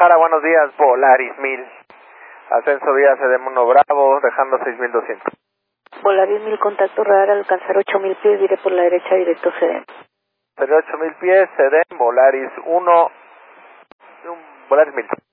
Guadalajara, buenos días, Volaris 1000. Ascenso vía CDM 1 Bravo, dejando 6200. Volaris 1000, contacto radar, alcanzar 8000 pies, diré por la derecha, directo CDM. 8000 pies, CDM, Volaris 1, Volaris 1000.